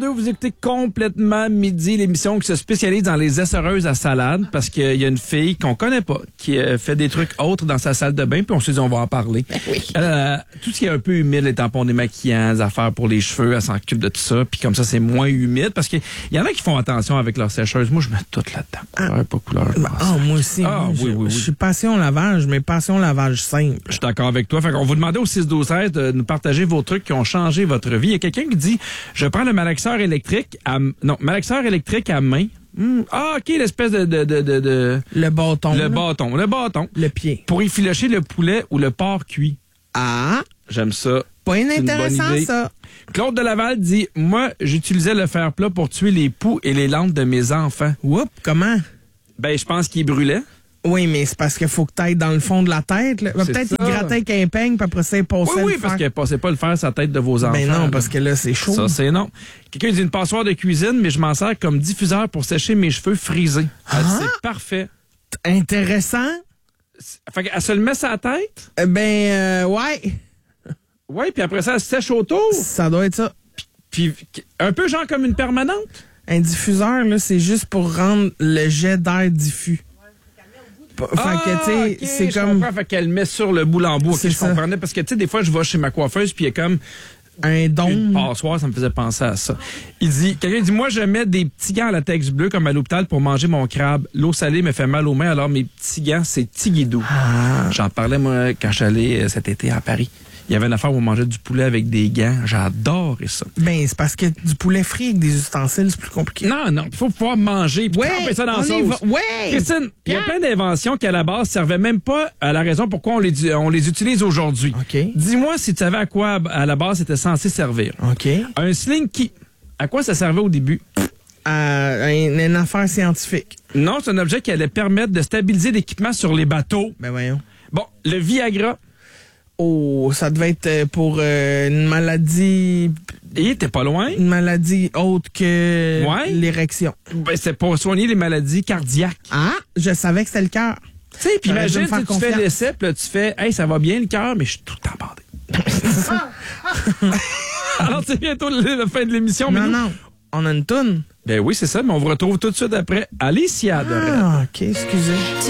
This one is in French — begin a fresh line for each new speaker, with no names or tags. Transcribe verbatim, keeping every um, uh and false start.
Vous écoutez Complètement Midi, l'émission qui se spécialise dans les essoreuses à salade, parce qu'il y a une fille qu'on connaît pas, qui euh, fait des trucs autres dans sa salle de bain, puis on se dit on va en parler. Oui. Euh, tout ce qui est un peu humide, les tampons démaquillants, les affaires pour les cheveux, elle s'occupe de tout ça, puis comme ça c'est moins humide, parce qu'il y en a qui font attention avec leur sécheuse. Moi je mets tout là-dedans. Couleur,
ah.
pas couleur.
Bah, oh, moi aussi.
Ah,
moi,
oui,
je,
oui, oui.
je suis passion lavage, mais passion lavage simple.
Je suis d'accord avec toi. Fait qu'on vous demandait au six douze seize de nous partager vos trucs qui ont changé votre vie. Il y a quelqu'un qui dit je prends le malaxeur électrique à non, malaxeur électrique à main. Mmh. Ah, OK, l'espèce de, de, de, de, de...
Le bâton.
Le
là.
bâton, le bâton.
Le pied.
Pour effilocher le poulet ou le porc cuit.
Ah!
J'aime ça.
Pas
C'est une
inintéressant,
bonne idée.
ça.
Claude de Laval dit moi, j'utilisais le fer plat pour tuer les poux et les lampes de mes enfants.
Oups, comment?
Ben, je pense qu'il brûlait.
Oui, mais c'est parce qu'il faut que t'ailles dans le fond de la tête. Là.
C'est
Peut-être
ça.
qu'il grattait avec un peigne, puis après ça, il passait
Oui, oui,
le
parce
fer.
que passez pas le fer sur la tête de vos enfants.
Ben non,
là.
parce que là, c'est chaud.
Ça, c'est non. Quelqu'un dit une passoire de cuisine, mais je m'en sers comme diffuseur pour sécher mes cheveux frisés.
Ah.
C'est parfait.
Intéressant.
Fait qu'elle se le met sur la tête.
Euh, Ben, euh, ouais.
Oui, puis après ça, elle se sèche autour.
Ça doit être ça.
Puis un peu genre comme une permanente.
Un diffuseur, là, c'est juste pour rendre le jet d'air diffus. P- Fait
Ah,
que, tu sais,
ok,
c'est
je
comme
comprends. Fait qu'elle met sur le bout en bout. Ok,
C'est
je
ça.
comprenais. Parce que, tu sais, des fois, je vais chez ma coiffeuse, puis il y a comme
un
une
dôme.
passoire, ça me faisait penser à ça. Il dit, quelqu'un dit, moi, je mets des petits gants à latex bleu comme à l'hôpital pour manger mon crabe. L'eau salée me fait mal aux mains, alors mes petits gants, c'est Tigidou.
Ah.
J'en parlais, moi, quand je suis allé euh, cet été à Paris. Il y avait une affaire où on mangeait du poulet avec des gants. J'adorais ça.
Ben, c'est parce que du poulet frit avec des ustensiles, c'est plus compliqué.
Non, non, il faut pouvoir manger puis
Ouais,
tremper ça dans
on
la
y
sauce.
va. Ouais.
Christine, il y a plein d'inventions qui, à la base, servaient même pas à la raison pourquoi on les, on les utilise aujourd'hui.
OK.
Dis-moi si tu savais à quoi, à la base, c'était censé servir.
OK.
Un slinky, à quoi ça servait au début?
Euh, une, une affaire scientifique.
Non, c'est un objet qui allait permettre de stabiliser l'équipement sur les bateaux.
Ben, voyons.
Bon, le Viagra,
Oh, ça devait être euh, pour euh, une maladie
et t'es pas loin.
une maladie autre que
Ouais.
l'érection.
Ben, c'est pour soigner les maladies cardiaques.
Ah, je savais que c'était le cœur.
Tu sais, puis
J'aurais dû
imagine,
me faire
tu sais, tu fais
confiance.
l'essai, puis là, tu fais, hey, ça va bien le cœur, mais je suis tout le temps bandé. Alors, c'est bientôt le, la fin de l'émission. mais
Non,
nous-
non. On a une toune.
Ben oui, c'est ça, mais on vous retrouve tout de suite après Alicia de Rennes.
Ah, OK, excusez.